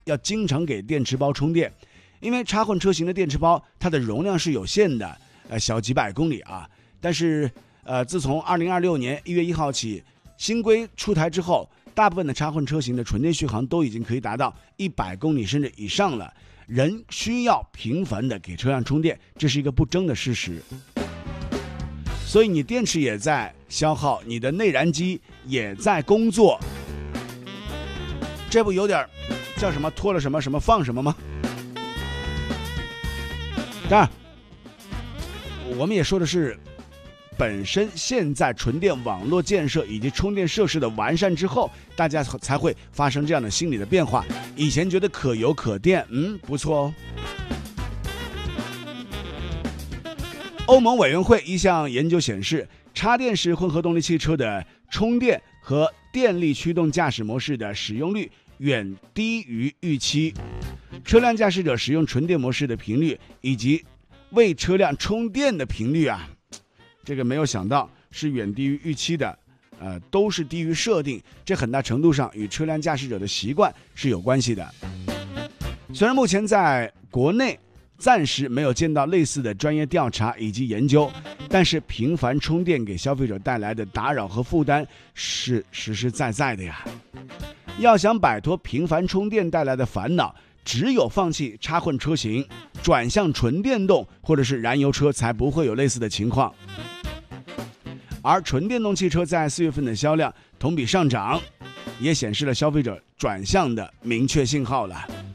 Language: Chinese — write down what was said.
要经常给电池包充电，因为插混车型的电池包它的容量是有限的，小几百公里啊。但是自从2026年1月1号起新规出台之后，大部分的插混车型的纯电续航都已经可以达到100公里甚至以上了，人需要频繁的给车辆充电，这是一个不争的事实。所以你电池也在消耗，你的内燃机也在工作，这不有点叫什么拖了什么什么放什么吗？当然我们也说的是本身现在纯电网络建设以及充电设施的完善之后，大家才会发生这样的心理的变化。以前觉得可油可电，不错哦。欧盟委员会一项研究显示，插电式混合动力汽车的充电和电力驱动驾驶模式的使用率远低于预期，车辆驾驶者使用纯电模式的频率以及为车辆充电的频率啊，这个没有想到是远低于预期的，都是低于设定，这很大程度上与车辆驾驶者的习惯是有关系的。虽然目前在国内暂时没有见到类似的专业调查以及研究，但是频繁充电给消费者带来的打扰和负担是实实在在的呀。要想摆脱频繁充电带来的烦恼，只有放弃插混车型，转向纯电动或者是燃油车，才不会有类似的情况。而纯电动汽车在4月份的销量同比上涨，也显示了消费者转向的明确信号了。